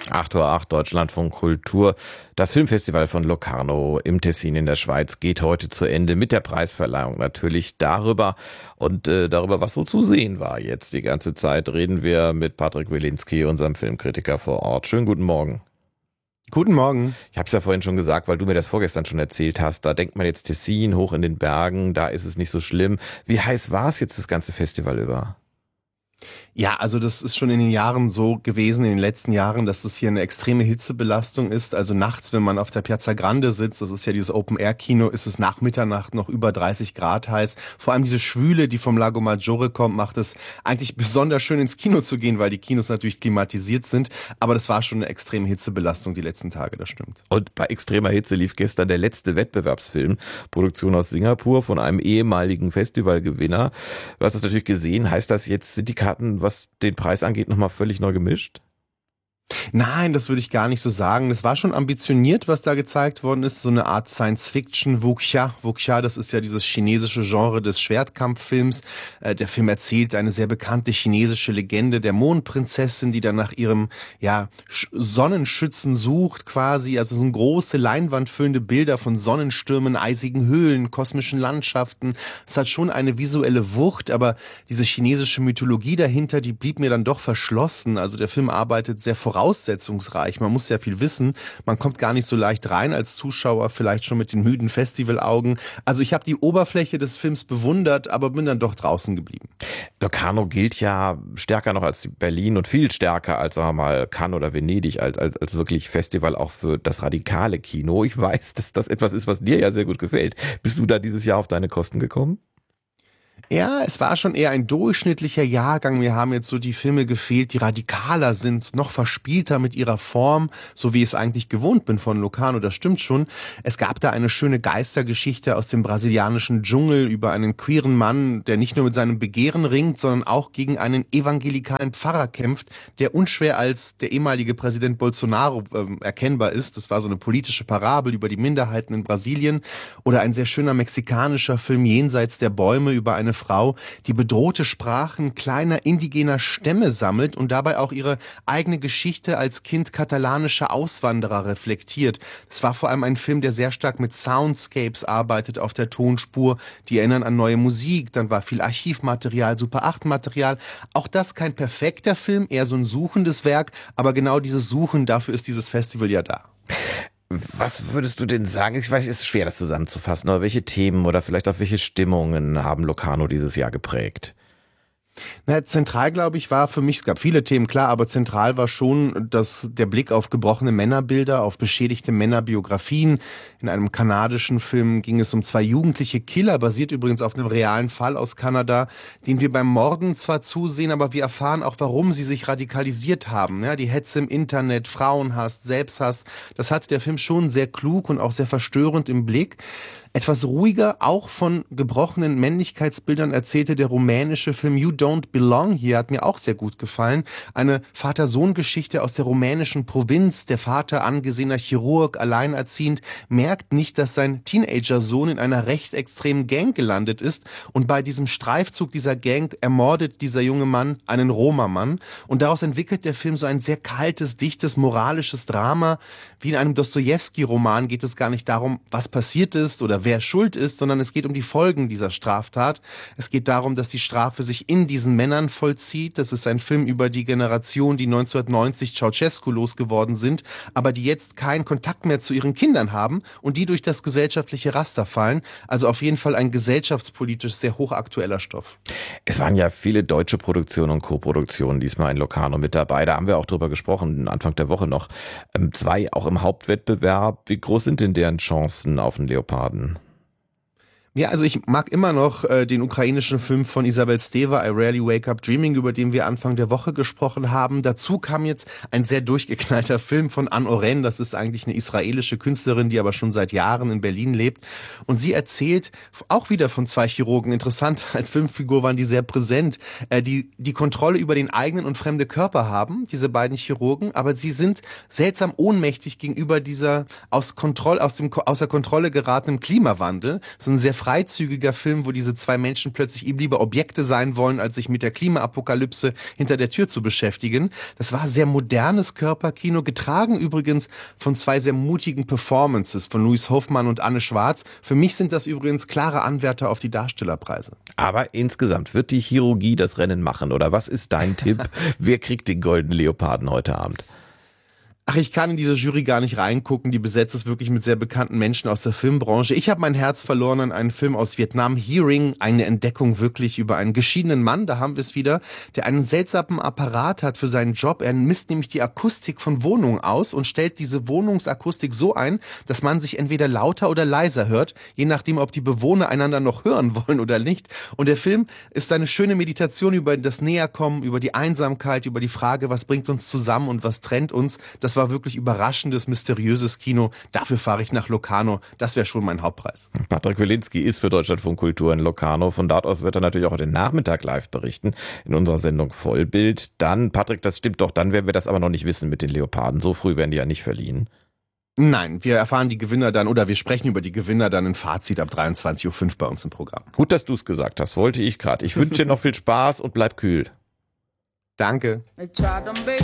8:08 Uhr, Deutschlandfunk Kultur. Das Filmfestival von Locarno im Tessin in der Schweiz geht heute zu Ende mit der Preisverleihung. Natürlich darüber, was so zu sehen war jetzt die ganze Zeit, reden wir mit Patrick Wilinski, unserem Filmkritiker vor Ort. Schönen guten Morgen. Guten Morgen. Ich habe es ja vorhin schon gesagt, weil du mir das vorgestern schon erzählt hast. Da denkt man jetzt Tessin, hoch in den Bergen, da ist es nicht so schlimm. Wie heiß war es jetzt das ganze Festival über? Ja, also das ist schon in den Jahren so gewesen, in den letzten Jahren, dass es hier eine extreme Hitzebelastung ist. Also nachts, wenn man auf der Piazza Grande sitzt, das ist ja dieses Open-Air-Kino, ist es nach Mitternacht noch über 30 Grad heiß. Vor allem diese Schwüle, die vom Lago Maggiore kommt, macht es eigentlich besonders schön ins Kino zu gehen, weil die Kinos natürlich klimatisiert sind. Aber das war schon eine extreme Hitzebelastung die letzten Tage, das stimmt. Und bei extremer Hitze lief gestern der letzte Wettbewerbsfilm, Produktion aus Singapur von einem ehemaligen Festivalgewinner. Du hast es natürlich gesehen. Heißt das jetzt, sind die Karten, was den Preis angeht, nochmal völlig neu gemischt? Nein, das würde ich gar nicht so sagen. Es war schon ambitioniert, was da gezeigt worden ist. So eine Art Science-Fiction, Wuxia. Wuxia, das ist ja dieses chinesische Genre des Schwertkampffilms. Der Film erzählt eine sehr bekannte chinesische Legende der Mondprinzessin, die dann nach ihrem Sonnenschützen sucht quasi. Also so eine große Leinwand füllende Bilder von Sonnenstürmen, eisigen Höhlen, kosmischen Landschaften. Es hat schon eine visuelle Wucht, aber diese chinesische Mythologie dahinter, die blieb mir dann doch verschlossen. Also der Film arbeitet sehr voraussetzungsreich. Man muss sehr viel wissen. Man kommt gar nicht so leicht rein als Zuschauer, vielleicht schon mit den müden Festivalaugen. Also ich habe die Oberfläche des Films bewundert, aber bin dann doch draußen geblieben. Locarno gilt ja stärker noch als Berlin und viel stärker als, sagen wir mal, Cannes oder Venedig, als wirklich Festival auch für das radikale Kino. Ich weiß, dass das etwas ist, was dir ja sehr gut gefällt. Bist du da dieses Jahr auf deine Kosten gekommen? Ja, es war schon eher ein durchschnittlicher Jahrgang. Mir haben jetzt so die Filme gefehlt, die radikaler sind, noch verspielter mit ihrer Form, so wie ich es eigentlich gewohnt bin von Locarno, das stimmt schon. Es gab da eine schöne Geistergeschichte aus dem brasilianischen Dschungel über einen queeren Mann, der nicht nur mit seinem Begehren ringt, sondern auch gegen einen evangelikalen Pfarrer kämpft, der unschwer als der ehemalige Präsident Bolsonaro erkennbar ist. Das war so eine politische Parabel über die Minderheiten in Brasilien. Oder ein sehr schöner mexikanischer Film Jenseits der Bäume über eine Frau, die bedrohte Sprachen kleiner indigener Stämme sammelt und dabei auch ihre eigene Geschichte als Kind katalanischer Auswanderer reflektiert. Es war vor allem ein Film, der sehr stark mit Soundscapes arbeitet auf der Tonspur, die erinnern an neue Musik, dann war viel Archivmaterial, Super 8-Material. Auch das kein perfekter Film, eher so ein suchendes Werk, aber genau dieses Suchen, dafür ist dieses Festival ja da. Was würdest du denn sagen? Ich weiß, es ist schwer, das zusammenzufassen, aber welche Themen oder vielleicht auch welche Stimmungen haben Locarno dieses Jahr geprägt? Na, zentral, glaube ich, war für mich, es gab viele Themen, klar, aber zentral war schon der Blick auf gebrochene Männerbilder, auf beschädigte Männerbiografien. In einem kanadischen Film ging es um 2 jugendliche Killer, basiert übrigens auf einem realen Fall aus Kanada, den wir beim Morden zwar zusehen, aber wir erfahren auch, warum sie sich radikalisiert haben. Ja, die Hetze im Internet, Frauenhass, Selbsthass, das hat der Film schon sehr klug und auch sehr verstörend im Blick. Etwas ruhiger, auch von gebrochenen Männlichkeitsbildern erzählte der rumänische Film You Don't Belong Here, hat mir auch sehr gut gefallen. Eine Vater-Sohn-Geschichte aus der rumänischen Provinz. Der Vater, angesehener Chirurg, alleinerziehend, merkt nicht, dass sein Teenager-Sohn in einer rechtsextremen Gang gelandet ist. Und bei diesem Streifzug dieser Gang ermordet dieser junge Mann einen Roma-Mann. Und daraus entwickelt der Film so ein sehr kaltes, dichtes, moralisches Drama. Wie in einem Dostojewski-Roman geht es gar nicht darum, was passiert ist oder wer schuld ist, sondern es geht um die Folgen dieser Straftat. Es geht darum, dass die Strafe sich in diesen Männern vollzieht. Das ist ein Film über die Generation, die 1990 Ceausescu losgeworden sind, aber die jetzt keinen Kontakt mehr zu ihren Kindern haben und die durch das gesellschaftliche Raster fallen. Also auf jeden Fall ein gesellschaftspolitisch sehr hochaktueller Stoff. Es waren ja viele deutsche Produktionen und Co-Produktionen diesmal in Locarno mit dabei. Da haben wir auch drüber gesprochen, Anfang der Woche noch. 2 auch im Hauptwettbewerb. Wie groß sind denn deren Chancen auf den Leoparden? Ja, also ich mag immer noch den ukrainischen Film von Isabel Steva, I Rarely Wake Up Dreaming, über den wir Anfang der Woche gesprochen haben. Dazu kam jetzt ein sehr durchgeknallter Film von Anne Oren. Das ist eigentlich eine israelische Künstlerin, die aber schon seit Jahren in Berlin lebt. Und sie erzählt auch wieder von 2 Chirurgen. Interessant, als Filmfigur waren die sehr präsent, die Kontrolle über den eigenen und fremde Körper haben, diese beiden Chirurgen. Aber sie sind seltsam ohnmächtig gegenüber dieser außer Kontrolle geratenen Klimawandel. Das ist eine sehr freizügiger Film, wo diese zwei Menschen plötzlich ihm lieber Objekte sein wollen, als sich mit der Klimaapokalypse hinter der Tür zu beschäftigen. Das war sehr modernes Körperkino, getragen übrigens von zwei sehr mutigen Performances von Louis Hofmann und Anne Schwarz. Für mich sind das übrigens klare Anwärter auf die Darstellerpreise. Aber insgesamt wird die Chirurgie das Rennen machen, oder was ist dein Tipp? Wer kriegt den Goldenen Leoparden heute Abend? Ach, ich kann in diese Jury gar nicht reingucken. Die besetzt ist wirklich mit sehr bekannten Menschen aus der Filmbranche. Ich habe mein Herz verloren an einen Film aus Vietnam, Hearing, eine Entdeckung wirklich über einen geschiedenen Mann, da haben wir es wieder, der einen seltsamen Apparat hat für seinen Job. Er misst nämlich die Akustik von Wohnungen aus und stellt diese Wohnungsakustik so ein, dass man sich entweder lauter oder leiser hört, je nachdem, ob die Bewohner einander noch hören wollen oder nicht. Und der Film ist eine schöne Meditation über das Näherkommen, über die Einsamkeit, über die Frage, was bringt uns zusammen und was trennt uns. Das war wirklich überraschendes, mysteriöses Kino. Dafür fahre ich nach Locarno. Das wäre schon mein Hauptpreis. Patrick Wilinski ist für Deutschlandfunk Kultur in Locarno. Von dort aus wird er natürlich auch den Nachmittag live berichten in unserer Sendung Vollbild. Dann, Patrick, das stimmt doch, dann werden wir das aber noch nicht wissen mit den Leoparden. So früh werden die ja nicht verliehen. Nein, wir erfahren die Gewinner dann oder wir sprechen über die Gewinner dann in Fazit ab 23.05 Uhr bei uns im Programm. Gut, dass du es gesagt hast, wollte ich gerade. Ich wünsche dir noch viel Spaß und bleib kühl. Danke.